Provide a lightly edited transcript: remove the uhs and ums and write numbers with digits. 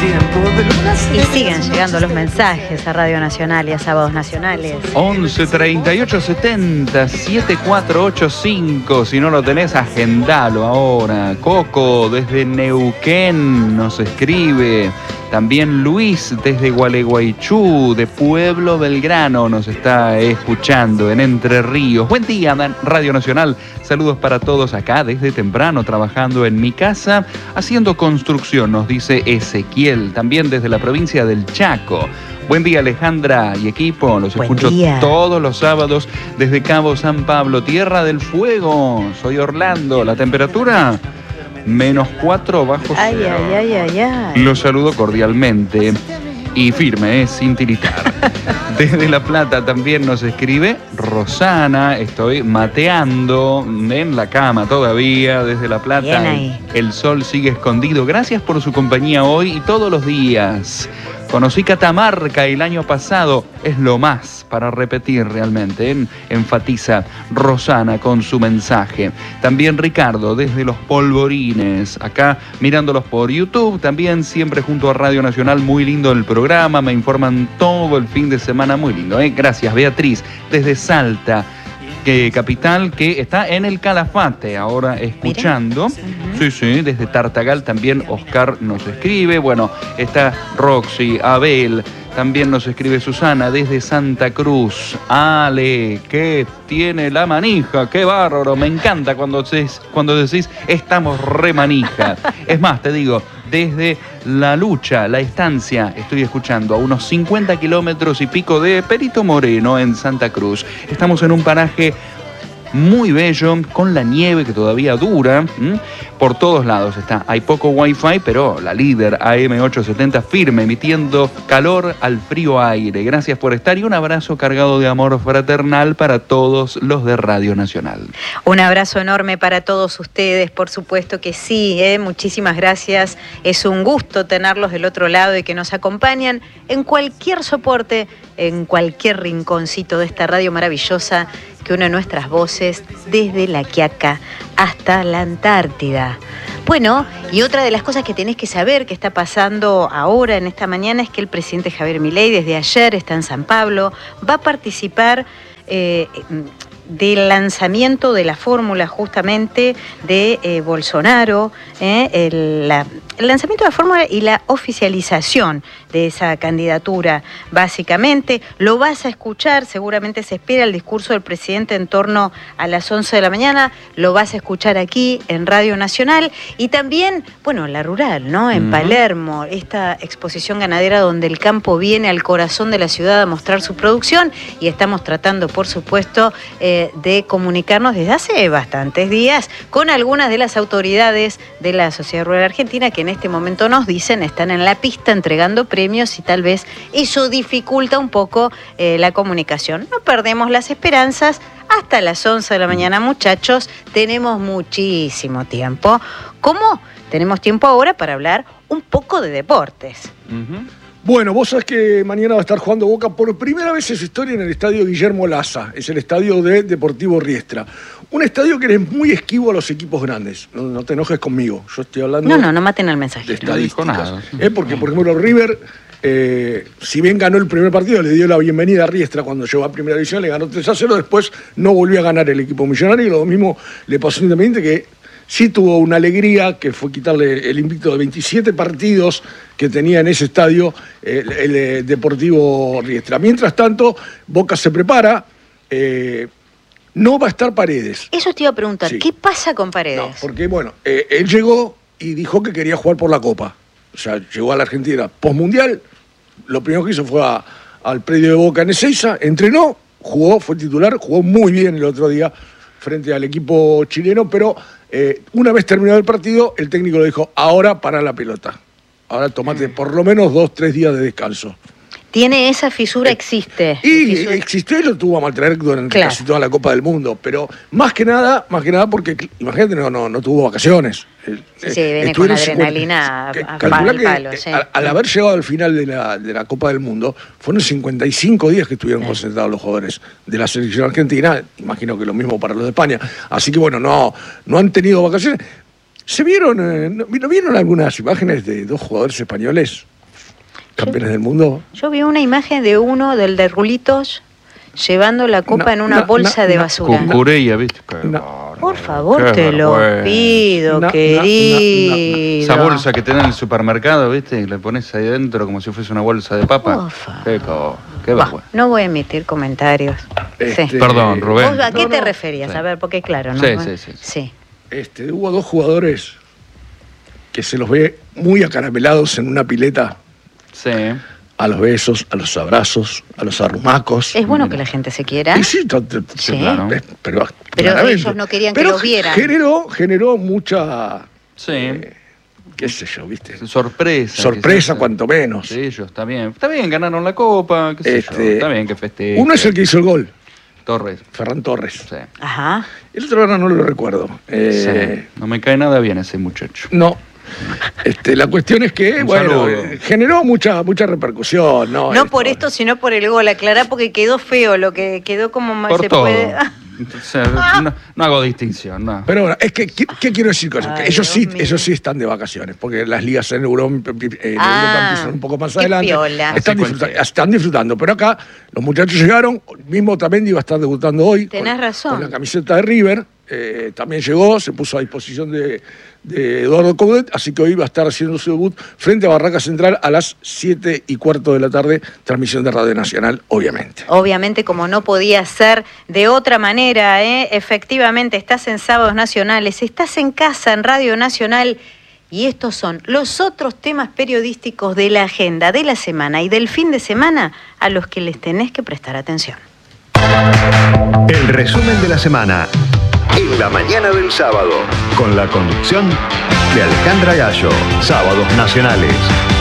Y siguen llegando los mensajes a Radio Nacional y a Sábados Nacionales. 11 38 70 7485. Si no lo tenés, agendalo ahora. Coco desde Neuquén nos escribe. También Luis desde Gualeguaychú, de Pueblo Belgrano, nos está escuchando en Entre Ríos. Buen día, Radio Nacional. Saludos para todos acá desde temprano, trabajando en mi casa, haciendo construcción, nos dice Ezequiel. También desde la provincia del Chaco. Buen día, Alejandra y equipo. Los escucho todos los sábados desde Cabo San Pablo, Tierra del Fuego. Soy Orlando. ¿La temperatura? -4 bajo cero. Ay. Los saludo cordialmente y firme, sin tiritar. Desde La Plata también nos escribe Rosana. Estoy mateando en la cama todavía. Desde La Plata el sol sigue escondido. Gracias por su compañía hoy y todos los días. Conocí Catamarca el año pasado, es lo más para repetir realmente, enfatiza Rosana con su mensaje. También Ricardo desde Los Polvorines, acá mirándolos por YouTube, también siempre junto a Radio Nacional, muy lindo el programa, me informan todo el fin de semana, muy lindo, Gracias. Beatriz desde Salta, capital, que está en el Calafate ahora escuchando. Sí, desde Tartagal también Oscar nos escribe. Bueno, está Roxy, Abel, también nos escribe Susana desde Santa Cruz. Ale, que tiene la manija, qué bárbaro, me encanta cuando decís estamos re manija. Es más, te digo, desde La Lucha, La Estancia, estoy escuchando a unos 50 kilómetros y pico de Perito Moreno en Santa Cruz. Estamos en un paraje muy bello, con la nieve que todavía dura, por todos lados está. Hay poco wifi, pero la líder AM870 firme, emitiendo calor al frío aire. Gracias por estar y un abrazo cargado de amor fraternal para todos los de Radio Nacional. Un abrazo enorme para todos ustedes, por supuesto que sí, muchísimas gracias. Es un gusto tenerlos del otro lado y que nos acompañan en cualquier soporte, en cualquier rinconcito de esta radio maravillosa que une nuestras voces desde La Quiaca hasta la Antártida. Bueno, y otra de las cosas que tenés que saber que está pasando ahora en esta mañana es que el presidente Javier Milei desde ayer está en San Pablo, va a participar del lanzamiento de la fórmula justamente de Bolsonaro, el lanzamiento de la fórmula y la oficialización de esa candidatura, básicamente. Lo vas a escuchar, seguramente se espera el discurso del presidente en torno a las 11 de la mañana, lo vas a escuchar aquí en Radio Nacional y también, bueno, la rural, ¿no? En Palermo, esta exposición ganadera donde el campo viene al corazón de la ciudad a mostrar su producción y estamos tratando, por supuesto, de comunicarnos desde hace bastantes días con algunas de las autoridades de la Sociedad Rural Argentina que en este momento nos dicen están en la pista entregando premios y tal vez eso dificulta un poco la comunicación. No perdemos las esperanzas. Hasta las 11 de la mañana, muchachos, tenemos muchísimo tiempo. ¿Cómo? Tenemos tiempo ahora para hablar un poco de deportes. Bueno, vos sabés que mañana va a estar jugando Boca por primera vez en su historia en el estadio Guillermo Laza. Es el estadio de Deportivo Riestra. Un estadio que es muy esquivo a los equipos grandes. No te enojes conmigo. Yo estoy hablando... No maten al mensajero. De estadísticas. Porque, por ejemplo, River, si bien ganó el primer partido, le dio la bienvenida a Riestra cuando llegó a Primera División, le ganó 3-0, después no volvió a ganar el equipo millonario. Y lo mismo le pasó a Independiente, que sí tuvo una alegría, que fue quitarle el invicto de 27 partidos que tenía en ese estadio el Deportivo Riestra. Mientras tanto, Boca se prepara, no va a estar Paredes. Eso te iba a preguntar, sí. ¿Qué pasa con Paredes? No, porque bueno, él llegó y dijo que quería jugar por la Copa. O sea, llegó a la Argentina postmundial, lo primero que hizo fue al predio de Boca en Ezeiza, entrenó, jugó, fue titular, jugó muy bien el otro día frente al equipo chileno, pero una vez terminado el partido, el técnico le dijo, ahora para la pelota. Ahora tomate por lo menos 2-3 días de descanso. Tiene esa fisura, existe. Y existió y lo tuvo a maltraer durante casi toda la Copa del Mundo. Pero más que nada porque, imagínate, no tuvo vacaciones. Sí, viene con adrenalina al palo. Sí. Al haber llegado al final de la Copa del Mundo, fueron 55 días que estuvieron concentrados los jugadores de la selección argentina. Imagino que lo mismo para los de España. Así que bueno, no han tenido vacaciones. ¿No vieron algunas imágenes de dos jugadores españoles campeones del mundo. Yo vi una imagen de uno, del de Rulitos, llevando la copa en una bolsa de basura. Cucurella, ¿viste? Por favor, te lo pido, querido. Esa bolsa que tenés en el supermercado, ¿viste? Y la pones ahí dentro como si fuese una bolsa de papa. Qué vergüenza. No voy a emitir comentarios. Sí. Perdón, Rubén. ¿Vos a qué te referías? A ver, porque claro, ¿no? Sí. Hubo 2 jugadores que se los ve muy acaramelados en una pileta. Sí. A los besos, a los abrazos, a los arrumacos. Es bueno que la gente se quiera. Sí, claro. Pero ellos no querían que los vieran. Generó mucha... Sí. Qué sé yo, ¿viste? Sorpresa, cuanto menos. Sí, ellos, está bien. Está bien, ganaron la copa, qué sé yo. Está bien que festejen. Uno es el que hizo el gol. Torres. Ferran Torres. Sí. Ajá. El otro ahora no lo recuerdo. Sí. No me cae nada bien ese muchacho. No. La cuestión es que, generó mucha repercusión. No por esto, sino por el gol. Aclará porque quedó feo, lo que quedó como por se todo. puede... No hago distinción, no. Pero bueno, es que, ¿qué quiero decir con eso? Ay, Que ellos sí están de vacaciones, porque las ligas en Europa empiezan un poco más adelante. Piola. Están disfrutando, pero acá los muchachos llegaron, mismo Tamendi va a estar debutando hoy. Tenés razón. Con la camiseta de River, también llegó, se puso a disposición de Eduardo Coudet, así que hoy va a estar haciendo su debut frente a Barraca Central a las 7:15 de la tarde, transmisión de Radio Nacional, obviamente. Obviamente, como no podía ser de otra manera, efectivamente estás en Sábados Nacionales, estás en casa en Radio Nacional y estos son los otros temas periodísticos de la agenda de la semana y del fin de semana a los que les tenés que prestar atención. El resumen de la semana en la mañana del sábado, con la conducción de Alejandra Gallo. Sábados Nacionales.